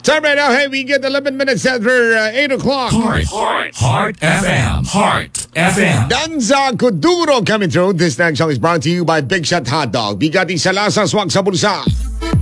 Time right now, hey, we get 11 minutes after 8 o'clock. Heart FM. Heart FM. Danza Kuduro coming through. This next song is brought to you by Big Shot Hot Dog. Bigati sa lasa, swak sa bulsa.